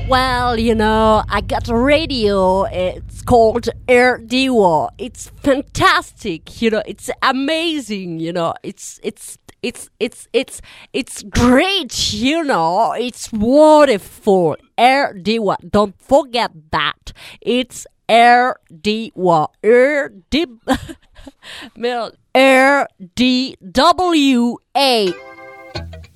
Well, I got a radio. It's called Air Diva. It's fantastic. It's amazing. It's great. It's wonderful. Air Diva. Don't forget that. It's Air Diva. Air D. Air D W A.